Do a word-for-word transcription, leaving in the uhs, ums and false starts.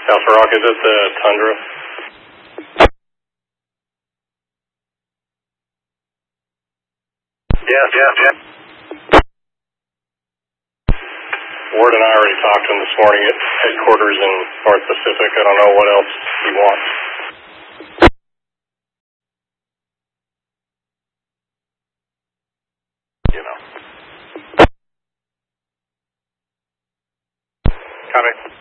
Alpha Rock, is it the Tundra? Yes, yes, yes. Ward and I already talked to him this morning at headquarters in North Pacific. I don't know what else he wants. You know. Copy.